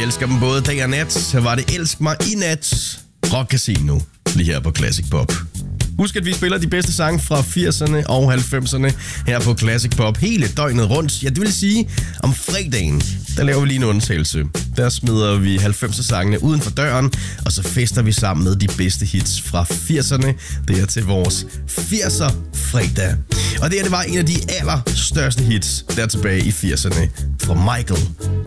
elsker dem både dag og nat. Så var det Elsk mig i nat. Rock Casino, lige her på Classic Pop. Husk, at vi spiller de bedste sange fra 80'erne og 90'erne her på Classic Pop hele døgnet rundt. Ja, det vil sige, om fredagen, der laver vi lige en undtagelse. Der smider vi 90'er-sangene uden for døren, og så fester vi sammen med de bedste hits fra 80'erne. Det er til vores 80'er-fredag. Og det var en af de allerstørste hits der tilbage i 80'erne fra Michael